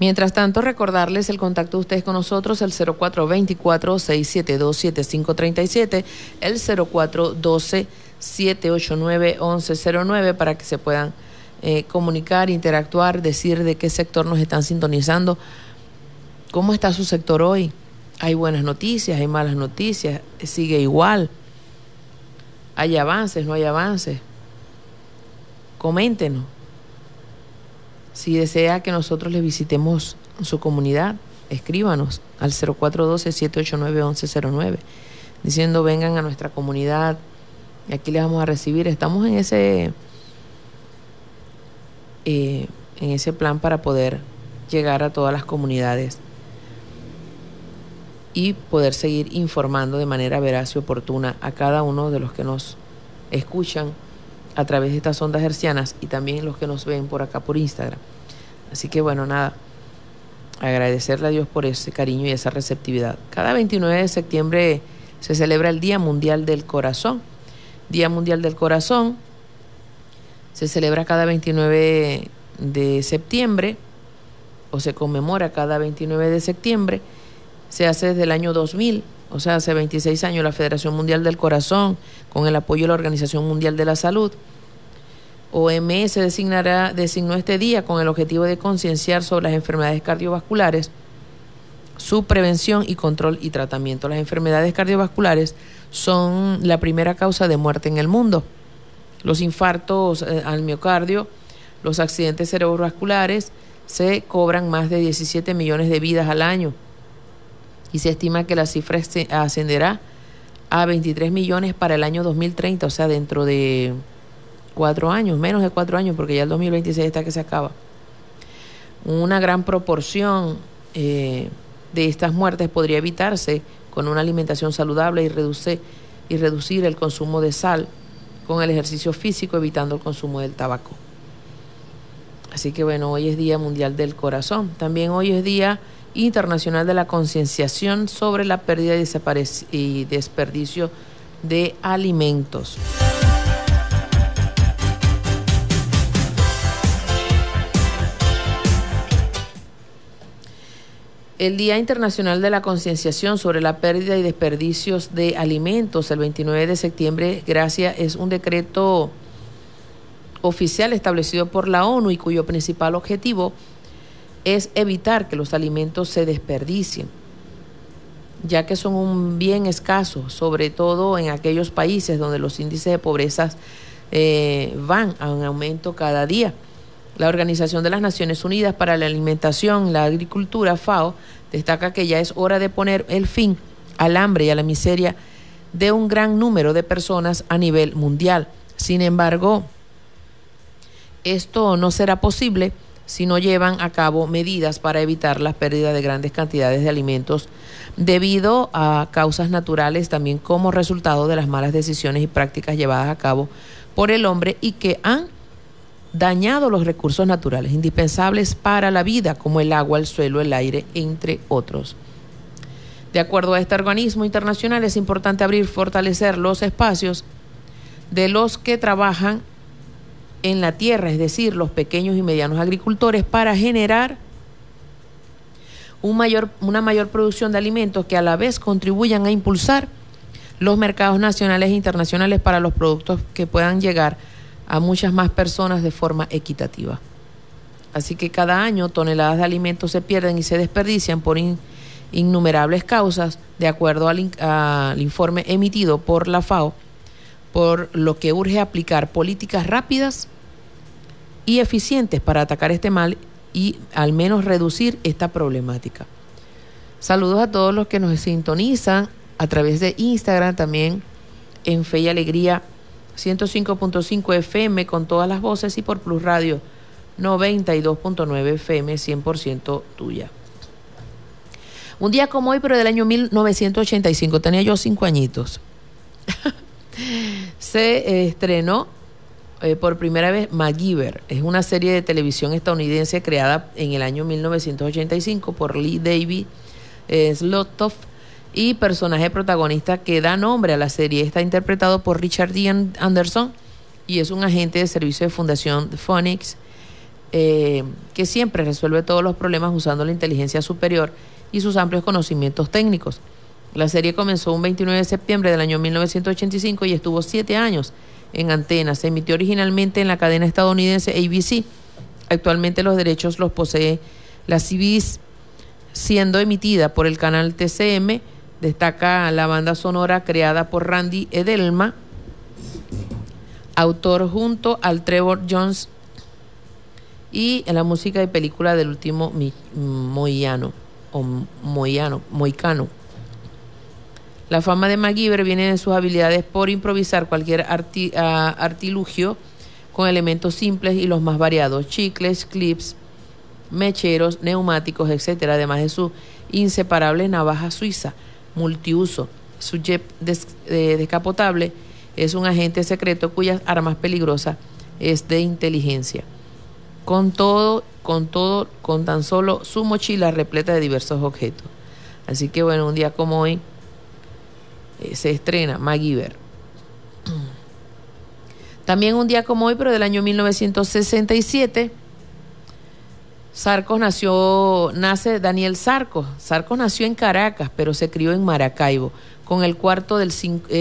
Mientras tanto, recordarles el contacto de ustedes con nosotros, el 0424-672-7537, el 0412-789-1109, para que se puedan comunicar, interactuar, decir de qué sector nos están sintonizando, cómo está su sector hoy. Hay buenas noticias, hay malas noticias, sigue igual, hay avances, no hay avances. Coméntenos. Si desea que nosotros les visitemos su comunidad, escríbanos al 0412-789-1109, diciendo vengan a nuestra comunidad, y aquí les vamos a recibir. Estamos en ese plan para poder llegar a todas las comunidades y poder seguir informando de manera veraz y oportuna a cada uno de los que nos escuchan a través de estas ondas hercianas y también los que nos ven por acá por Instagram. Así que bueno, nada, agradecerle a Dios por ese cariño y esa receptividad. Cada 29 de septiembre se celebra el Día Mundial del Corazón. Día Mundial del Corazón se celebra cada 29 de septiembre o se conmemora cada 29 de septiembre. Se hace desde el año 2000, o sea, hace 26 años, la Federación Mundial del Corazón, con el apoyo de la Organización Mundial de la Salud, OMS, designó este día con el objetivo de concienciar sobre las enfermedades cardiovasculares, su prevención y control y tratamiento. Las enfermedades cardiovasculares son la primera causa de muerte en el mundo. Los infartos al miocardio, los accidentes cerebrovasculares, se cobran más de 17 millones de vidas al año. Y se estima que la cifra ascenderá a 23 millones para el año 2030, o sea, dentro de 4 años, menos de 4 años, porque ya el 2026 está que se acaba. Una gran proporción de estas muertes podría evitarse con una alimentación saludable y reducir el consumo de sal, con el ejercicio físico, evitando el consumo del tabaco. Así que bueno, hoy es Día Mundial del Corazón. También hoy es Día Internacional de la Concienciación sobre la pérdida y desperdicio de alimentos. El Día Internacional de la Concienciación sobre la pérdida y desperdicios de alimentos, el 29 de septiembre, es un decreto oficial establecido por la ONU y cuyo principal objetivo es evitar que los alimentos se desperdicien, ya que son un bien escaso, sobre todo en aquellos países donde los índices de pobreza van a un aumento cada día. La Organización de las Naciones Unidas para la Alimentación y la Agricultura, FAO, destaca que ya es hora de poner el fin al hambre y a la miseria de un gran número de personas a nivel mundial. Sin embargo, esto no será posible si no llevan a cabo medidas para evitar la pérdida de grandes cantidades de alimentos debido a causas naturales, también como resultado de las malas decisiones y prácticas llevadas a cabo por el hombre y que han dañado los recursos naturales indispensables para la vida, como el agua, el suelo, el aire, entre otros. De acuerdo a este organismo internacional, es importante abrir y fortalecer los espacios de los que trabajan en la tierra, es decir, los pequeños y medianos agricultores, para generar una mayor producción de alimentos que a la vez contribuyan a impulsar los mercados nacionales e internacionales para los productos que puedan llegar a muchas más personas de forma equitativa. Así que cada año toneladas de alimentos se pierden y se desperdician por innumerables causas, de acuerdo al informe emitido por la FAO, por lo que urge aplicar políticas rápidas y eficientes para atacar este mal y al menos reducir esta problemática. Saludos a todos los que nos sintonizan a través de Instagram, también en Fe y Alegría 105.5 FM con todas las voces y por Plus Radio 92.9 FM 100% tuya. Un día como hoy, pero del año 1985, tenía yo 5 añitos, se estrenó por primera vez MacGyver. Es una serie de televisión estadounidense creada en el año 1985 por Lee David Slotoff y personaje protagonista que da nombre a la serie. Está interpretado por Richard Dean Anderson y es un agente de servicio de Fundación Phoenix que siempre resuelve todos los problemas usando la inteligencia superior y sus amplios conocimientos técnicos. La serie comenzó un 29 de septiembre del año 1985 y estuvo 7 años en antena. Se emitió originalmente en la cadena estadounidense ABC. Actualmente los derechos los posee la CBS, siendo emitida por el canal TCM. Destaca la banda sonora creada por Randy Edelman, autor junto al Trevor Jones, y en la música de película del último Moicano. La fama de MacGyver viene de sus habilidades por improvisar cualquier artilugio con elementos simples y los más variados: chicles, clips, mecheros, neumáticos, etc. Además de su inseparable navaja suiza multiuso. Su jet descapotable es un agente secreto cuyas armas peligrosas es de inteligencia. Con tan solo su mochila repleta de diversos objetos. Así que bueno, un día como hoy se estrena MacGyver. También un día como hoy, pero del año 1967, nace Daniel Sarcos. Sarcos nació en Caracas, pero se crió en Maracaibo. Es el cuarto de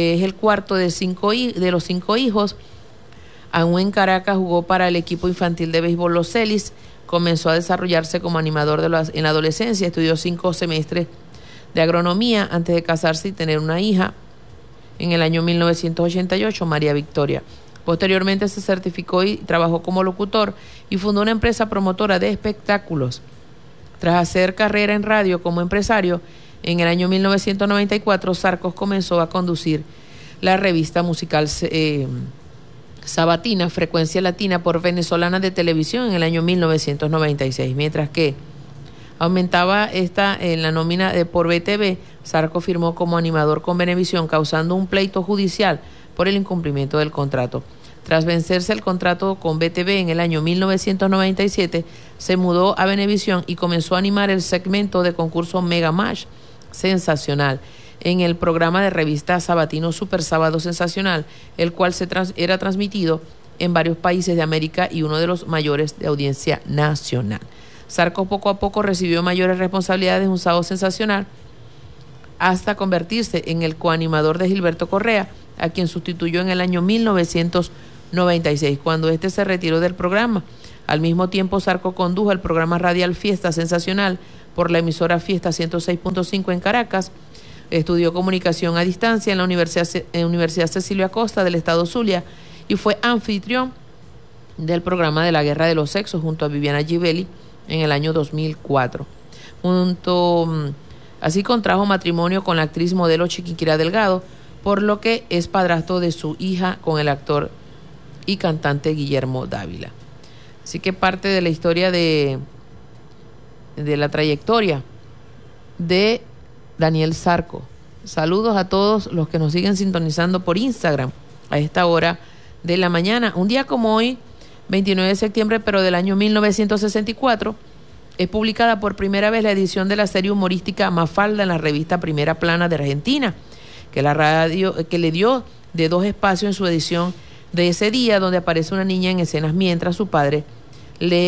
los 5 hijos. Aún en Caracas jugó para el equipo infantil de béisbol Los Celis. Comenzó a desarrollarse como animador en la adolescencia. Estudió 5 semestres de agronomía antes de casarse y tener una hija en el año 1988, María Victoria. Posteriormente se certificó y trabajó como locutor y fundó una empresa promotora de espectáculos. Tras hacer carrera en radio como empresario, en el año 1994 Sarcos comenzó a conducir la revista musical sabatina Frecuencia Latina por Venezolana de Televisión en el año 1996, mientras que aumentaba en la nómina por BTV. Sarcos firmó como animador con Venevisión, causando un pleito judicial por el incumplimiento del contrato. Tras vencerse el contrato con BTV en el año 1997, se mudó a Venevisión y comenzó a animar el segmento de concurso Mega Match Sensacional en el programa de revista sabatino Super Sábado Sensacional, el cual era transmitido en varios países de América y uno de los mayores de audiencia nacional. Sarcos poco a poco recibió mayores responsabilidades en un Sábado Sensacional hasta convertirse en el coanimador de Gilberto Correa, a quien sustituyó en el año 1996, cuando este se retiró del programa. Al mismo tiempo, Sarcos condujo el programa radial Fiesta Sensacional por la emisora Fiesta 106.5 en Caracas. Estudió comunicación a distancia en la Universidad Cecilia Costa del estado Zulia y fue anfitrión del programa de la Guerra de los Sexos junto a Viviana Givelli en el año 2004. Así contrajo matrimonio con la actriz modelo Chiquinquirá Delgado, por lo que es padrastro de su hija con el actor y cantante Guillermo Dávila. Así que parte de la historia de la trayectoria de Daniel Sarcos. Saludos a todos los que nos siguen sintonizando por Instagram a esta hora de la mañana. Un día como hoy, 29 de septiembre, pero del año 1964, es publicada por primera vez la edición de la serie humorística Mafalda en la revista Primera Plana de Argentina, que le dio de 2 espacios en su edición de ese día, donde aparece una niña en escenas mientras su padre lee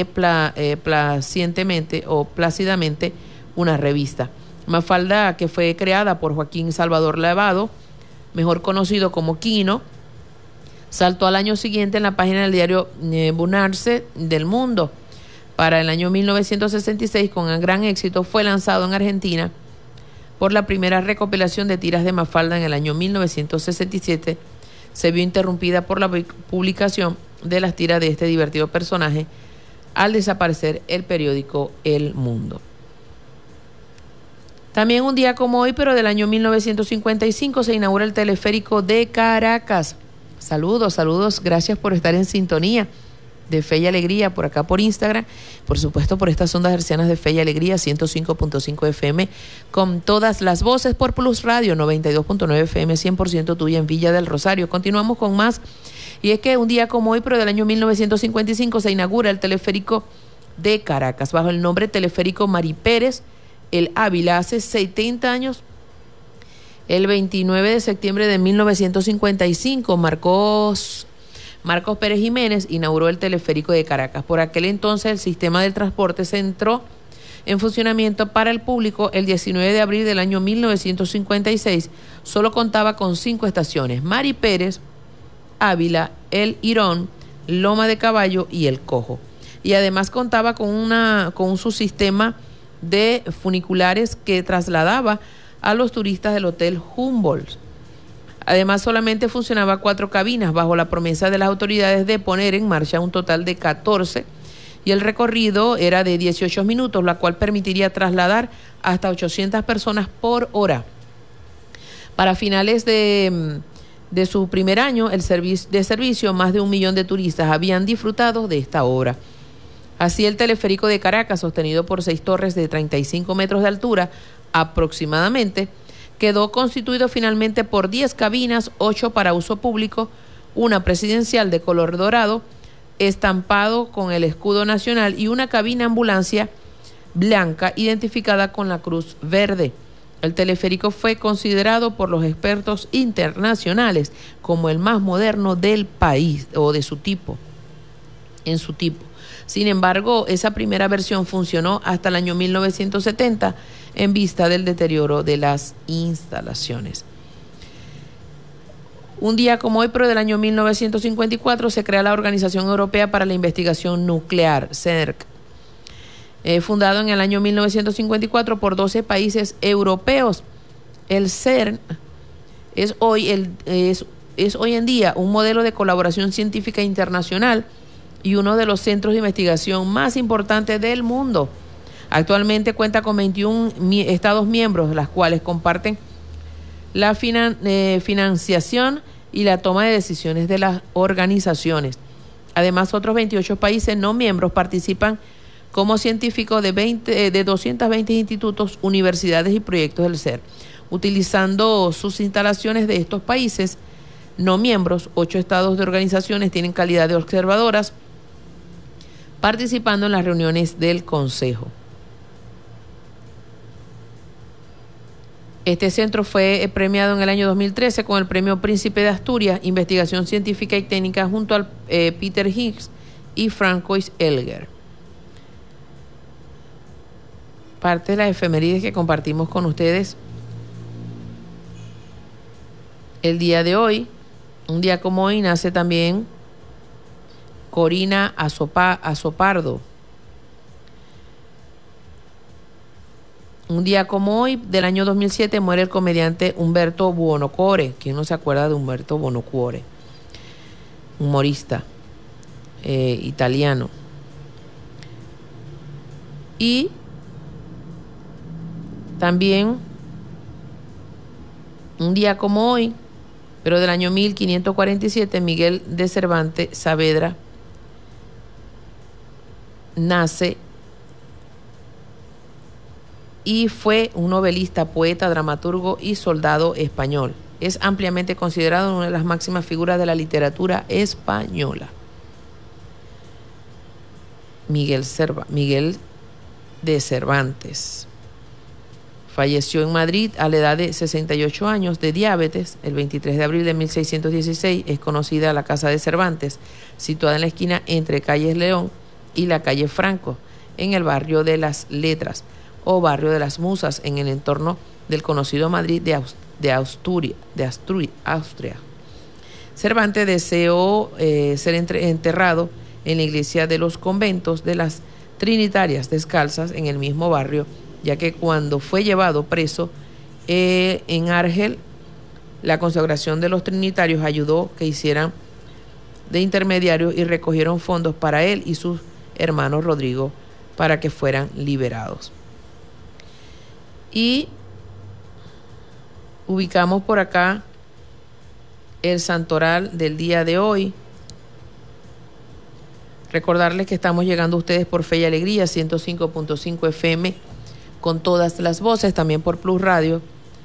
plácidamente una revista. Mafalda, que fue creada por Joaquín Salvador Lavado, mejor conocido como Quino, saltó al año siguiente en la página del diario Bunarse del Mundo. Para el año 1966, con un gran éxito, fue lanzado en Argentina por la primera recopilación de tiras de Mafalda en el año 1967. Se vio interrumpida por la publicación de las tiras de este divertido personaje al desaparecer el periódico El Mundo. También un día como hoy, pero del año 1955, se inaugura el teleférico de Caracas. Saludos, gracias por estar en sintonía de Fe y Alegría por acá por Instagram, por supuesto por estas ondas hercianas de Fe y Alegría 105.5 FM con todas las voces, por Plus Radio 92.9 FM 100% tuya en Villa del Rosario. Continuamos con más, y es que un día como hoy, pero del año 1955, se inaugura el teleférico de Caracas bajo el nombre Teleférico Mari Pérez El Ávila. Hace 70 años, el 29 de septiembre de 1955, Marcos Pérez Jiménez inauguró el teleférico de Caracas. Por aquel entonces el sistema del transporte se entró en funcionamiento para el público el 19 de abril del año 1956. Solo contaba con 5 estaciones: Mari Pérez, Ávila, El Irón, Loma de Caballo y El Cojo. Y además contaba con un subsistema de funiculares que trasladaba a los turistas del Hotel Humboldt. Además, solamente funcionaba 4 cabinas, bajo la promesa de las autoridades de poner en marcha un total de 14, y el recorrido era de 18 minutos, la cual permitiría trasladar hasta 800 personas por hora. Para finales de su primer año de servicio, más de 1 millón de turistas habían disfrutado de esta obra. Así, el teleférico de Caracas, sostenido por 6 torres de 35 metros de altura aproximadamente, quedó constituido finalmente por 10 cabinas, 8 para uso público, una presidencial de color dorado, estampado con el escudo nacional, y una cabina ambulancia blanca identificada con la cruz verde. El teleférico fue considerado por los expertos internacionales como el más moderno del país o de su tipo, en su tipo. Sin embargo, esa primera versión funcionó hasta el año 1970 en vista del deterioro de las instalaciones. Un día como hoy, pero del año 1954, se crea la Organización Europea para la Investigación Nuclear, CERC, fundado en el año 1954 por 12 países europeos. El CERN es hoy en día un modelo de colaboración científica internacional y uno de los centros de investigación más importantes del mundo. Actualmente cuenta con 21 Estados miembros, las cuales comparten la financiación y la toma de decisiones de las organizaciones. Además, otros 28 países no miembros participan como científicos de 220 institutos, universidades y proyectos del CERN. Utilizando sus instalaciones de estos países no miembros, 8 estados de organizaciones tienen calidad de observadoras, participando en las reuniones del Consejo. Este centro fue premiado en el año 2013 con el Premio Príncipe de Asturias, Investigación Científica y Técnica, junto al Peter Higgs y Francois Elger. Parte de las efemérides que compartimos con ustedes el día de hoy. Un día como hoy nace también Corina Azopardo. Un día como hoy, del año 2007, muere el comediante Umberto Buonocore. ¿Quién no se acuerda de Umberto Buonocore? Humorista italiano. Y también, un día como hoy, pero del año 1547, Miguel de Cervantes Saavedra nace y fue un novelista, poeta, dramaturgo y soldado español. Es ampliamente considerado una de las máximas figuras de la literatura española. Miguel de Cervantes falleció en Madrid a la edad de 68 años de diabetes el 23 de abril de 1616. Es conocida la Casa de Cervantes, situada en la esquina entre calles León y la calle Franco, en el barrio de las Letras o barrio de las Musas, en el entorno del conocido Madrid de Austria. Cervantes deseó ser enterrado en la iglesia de los conventos de las Trinitarias Descalzas, en el mismo barrio, ya que cuando fue llevado preso en Argel, la consagración de los trinitarios ayudó que hicieran de intermediarios y recogieron fondos para él y sus hermanos Rodrigo para que fueran liberados. Y ubicamos por acá el santoral del día de hoy. Recordarles que estamos llegando a ustedes por Fe y Alegría 105.5 FM con todas las voces, también por Plus Radio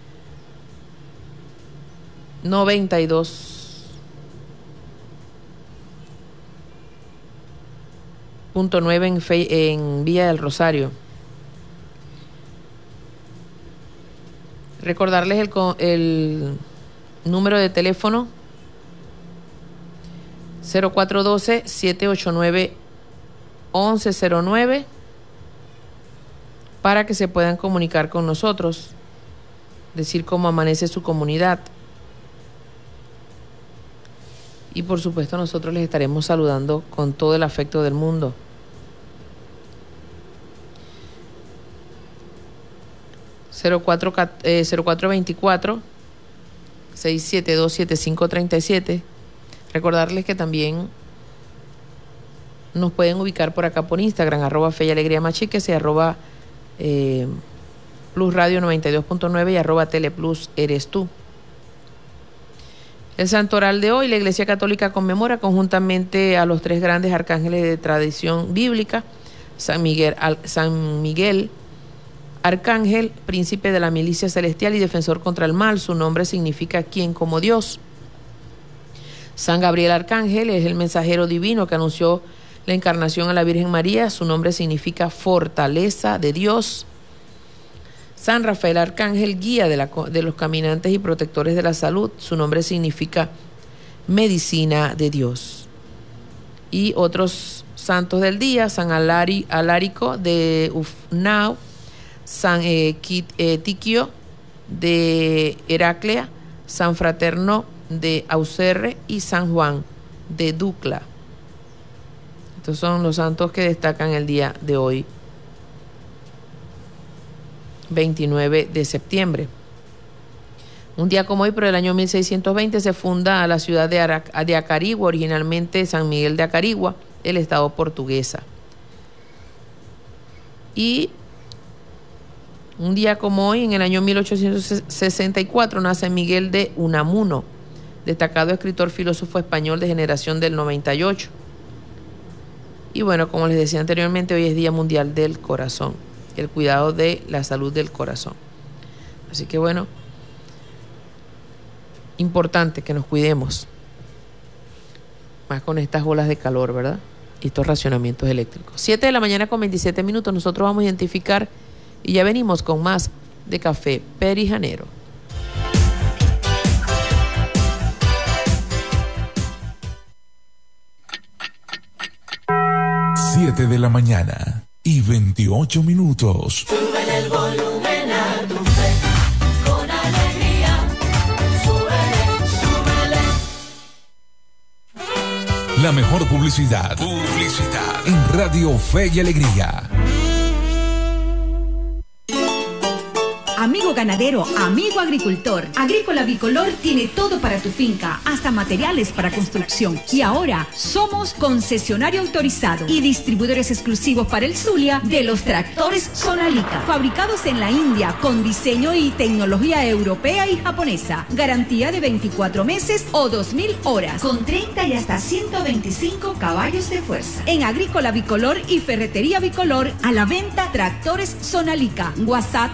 92.9 en Villa del Rosario. Recordarles el número de teléfono 0412-789-1109 para que se puedan comunicar con nosotros, decir cómo amanece su comunidad. Y por supuesto nosotros les estaremos saludando con todo el afecto del mundo. Cero cuatro 672-7537. Recordarles que también nos pueden ubicar por acá por Instagram, @Fe y Alegría Machiques y Plus Radio 92.9 y @Teleplus Eres Tú. El santoral de hoy, la Iglesia Católica conmemora conjuntamente a los 3 grandes arcángeles de tradición bíblica: San Miguel, arcángel, príncipe de la milicia celestial y defensor contra el mal. Su nombre significa quien como Dios. San Gabriel arcángel es el mensajero divino que anunció la encarnación a la Virgen María. Su nombre significa fortaleza de Dios. San Rafael arcángel, guía de los caminantes y protectores de la salud. Su nombre significa medicina de Dios. Y otros santos del día: San Alarico de Ufnau, San Tiquio de Heraclea, San Fraterno de Auxerre y San Juan de Ducla. Estos son los santos que destacan el día de hoy, 29 de septiembre. Un día como hoy, pero el año 1620, se funda la ciudad de Acarigua, originalmente San Miguel de Acarigua, el estado portuguesa. Y un día como hoy, en el año 1864, nace Miguel de Unamuno, destacado escritor filósofo español de generación del 98. Y bueno, como les decía anteriormente, hoy es Día Mundial del Corazón, el cuidado de la salud del corazón. Así que bueno, importante que nos cuidemos, más con estas olas de calor, ¿verdad? Y estos racionamientos eléctricos. 7 de la mañana con 27 minutos, nosotros vamos a identificar y ya venimos con más de Café Perijanero. Siete de la mañana y 28 minutos. Súbele el volumen a tu fe, con alegría. Súbele. La mejor publicidad en Radio Fe y Alegría. Amigo ganadero, amigo agricultor, Agrícola Bicolor tiene todo para tu finca, hasta materiales para construcción. Y ahora somos concesionario autorizado y distribuidores exclusivos para el Zulia de los tractores Sonalica, fabricados en la India con diseño y tecnología europea y japonesa. Garantía de 24 meses o 2.000 horas, con 30 y hasta 125 caballos de fuerza. En Agrícola Bicolor y Ferretería Bicolor, a la venta tractores Sonalica. WhatsApp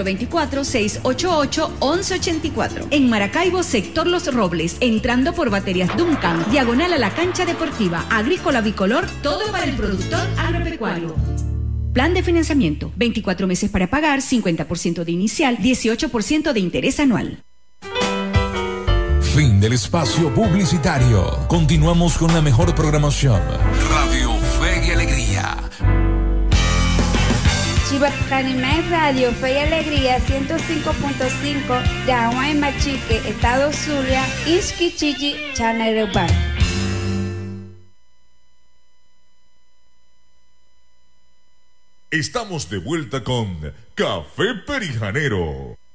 0424-688-1184. En Maracaibo, sector Los Robles, entrando por Baterías Duncan, diagonal a la cancha deportiva. Agrícola Bicolor, todo para el productor agropecuario. Plan de financiamiento: 24 meses para pagar, 50% de inicial, 18% de interés anual. Fin del espacio publicitario. Continuamos con la mejor programación. Radio Fe y Alegría. Chibacanimé Radio Fe y Alegría 105.5 de Aguay Machique, Estado Zulia, Isquichichi, Chanerebar. Estamos de vuelta con Café Perijanero.